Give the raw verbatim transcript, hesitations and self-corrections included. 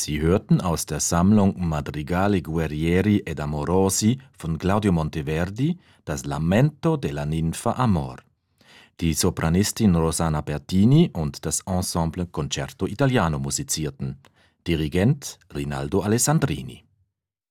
Sie hörten aus der Sammlung Madrigali guerrieri ed amorosi von Claudio Monteverdi das Lamento della ninfa Amor. Die Sopranistin Rosanna Bertini und das Ensemble Concerto Italiano musizierten. Dirigent Rinaldo Alessandrini.